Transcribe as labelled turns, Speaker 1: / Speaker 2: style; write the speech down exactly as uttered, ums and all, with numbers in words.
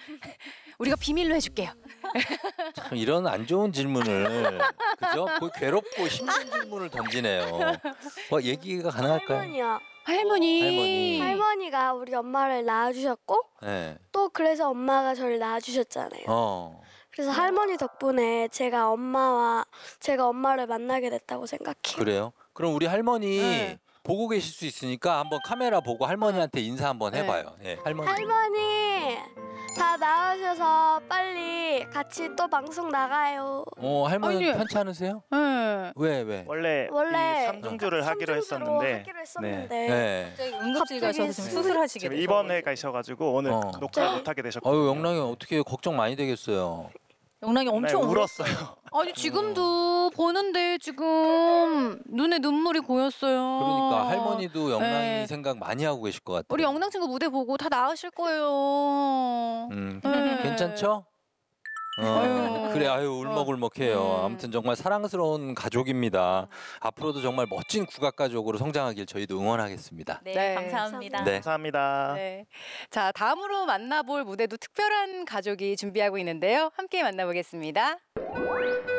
Speaker 1: 우리가 비밀로 해줄게요.
Speaker 2: 참 이런 안 좋은 질문을 그죠? 거의 괴롭고 힘든 질문을 던지네요. 뭐 얘기가 가능할까요?
Speaker 3: 할머니요.
Speaker 1: 할머니.
Speaker 2: 할머니.
Speaker 3: 할머니가 우리 엄마를 낳아주셨고
Speaker 2: 네.
Speaker 3: 또 그래서 엄마가 저를 낳아주셨잖아요.
Speaker 2: 어.
Speaker 3: 그래서 할머니 덕분에 제가 엄마와 제가 엄마를 만나게 됐다고 생각해요.
Speaker 2: 그래요? 그럼 우리 할머니
Speaker 1: 네.
Speaker 2: 보고 계실 수 있으니까 한번 카메라 보고 할머니한테 인사 한번 해봐요. 예, 할머니.
Speaker 3: 할머니 다 나으셔서 빨리 같이 또 방송 나가요.
Speaker 2: 어, 할머니
Speaker 1: 아니.
Speaker 2: 편치 않으세요?
Speaker 1: 네.
Speaker 2: 왜 왜?
Speaker 4: 원래,
Speaker 3: 원래
Speaker 4: 이 삼중주를 하기로
Speaker 3: 삼중주로
Speaker 4: 했었는데
Speaker 3: 하기로 했었는데
Speaker 2: 네.
Speaker 1: 갑자기 응급실 가셔서 지금
Speaker 3: 갑자기
Speaker 1: 수술하시게
Speaker 4: 지금
Speaker 1: 돼서.
Speaker 4: 입원해 가셔가지고 오늘
Speaker 2: 어.
Speaker 4: 녹화를 못하게 되셨거든요.
Speaker 2: 아유 영랑이 어떻게 걱정 많이 되겠어요.
Speaker 1: 영랑이 엄청
Speaker 4: 네,
Speaker 1: 울었.
Speaker 4: 울었어요.
Speaker 1: 아니 지금도 보는데 지금 눈에 눈물이 고였어요.
Speaker 2: 그러니까 할머니도 영랑이
Speaker 1: 네.
Speaker 2: 생각 많이 하고 계실 것 같아요.
Speaker 1: 우리 영랑 친구 무대 보고 다 나으실 거예요.
Speaker 2: 음,
Speaker 1: 네.
Speaker 2: 괜찮죠? 어,
Speaker 1: 아유.
Speaker 2: 그래 아유 울먹울먹해요.
Speaker 1: 음.
Speaker 2: 아무튼 정말 사랑스러운 가족입니다. 앞으로도 정말 멋진 국악 가족으로 성장하길 저희도 응원하겠습니다.
Speaker 5: 네,
Speaker 1: 네.
Speaker 5: 감사합니다.
Speaker 2: 네.
Speaker 4: 감사합니다.
Speaker 1: 네. 자, 다음으로 만나볼 무대도 특별한 가족이 준비하고 있는데요. 함께 만나보겠습니다.